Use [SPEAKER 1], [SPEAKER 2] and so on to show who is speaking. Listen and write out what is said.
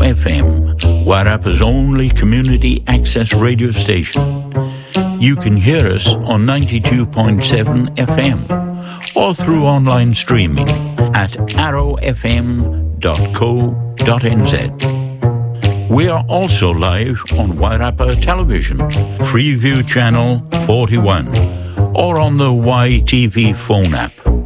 [SPEAKER 1] FM, Wairarapa's only community access radio station. You can hear us on 92.7 FM or through online streaming at arrowfm.co.nz. We are also live on Wairarapa Television, Freeview Channel 41, or on the YTV phone app.